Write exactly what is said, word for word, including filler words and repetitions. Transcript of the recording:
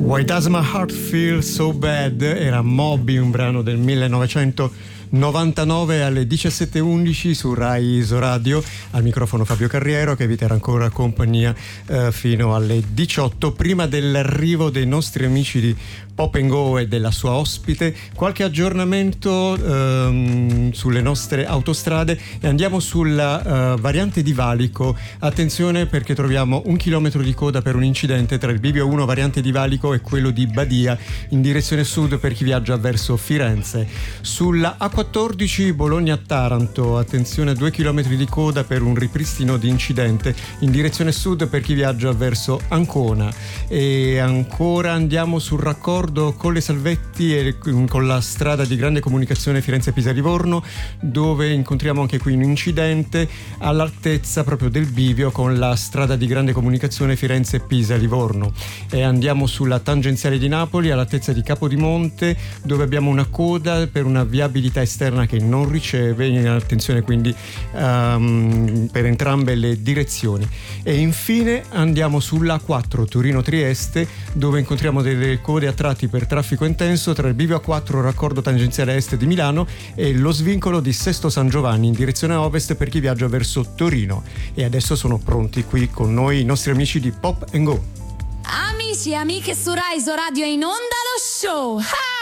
Why Does My Heart Feel So Bad era Moby, un brano del millenovecentonovantanove alle diciassette e undici su Rai Isoradio. Al microfono Fabio Carriero, che vi terrà ancora compagnia eh, fino alle diciotto, prima dell'arrivo dei nostri amici di Pop and Go e della sua ospite. Qualche aggiornamento ehm, sulle nostre autostrade e andiamo sulla uh, variante di Valico. Attenzione, perché troviamo un chilometro di coda per un incidente tra il bivio uno variante di Valico e quello di Badia in direzione sud per chi viaggia verso Firenze. Sulla A quattordici Bologna-Taranto, attenzione, due chilometri di coda per un ripristino di incidente in direzione sud per chi viaggia verso Ancona. E ancora andiamo sul raccordo con le Salvetti e con la strada di grande comunicazione Firenze-Pisa-Livorno, dove incontriamo anche qui un incidente all'altezza proprio del bivio con la strada di grande comunicazione Firenze-Pisa-Livorno. E andiamo sulla tangenziale di Napoli all'altezza di Capodimonte, dove abbiamo una coda per una viabilità esterna che non riceve, attenzione quindi um, per entrambe le direzioni. E infine andiamo sulla A quattro Torino-Trieste, dove incontriamo delle code a tratti per traffico intenso tra il bivio A quattro raccordo tangenziale est di Milano e lo svincolo di Sesto San Giovanni in direzione ovest per chi viaggia verso Torino. E adesso sono pronti qui con noi i nostri amici di Pop and Go. Amici e amiche su Rai Isoradio è in onda lo show. Ah!